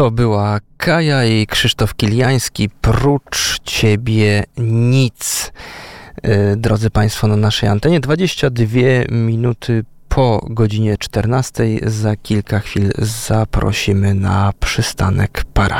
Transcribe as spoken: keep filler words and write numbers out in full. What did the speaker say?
To była Kaja i Krzysztof Kiliański, Prócz ciebie nic. Drodzy Państwo, na naszej antenie dwadzieścia dwie minuty po godzinie czternastej. Za kilka chwil zaprosimy na przystanek Parafian.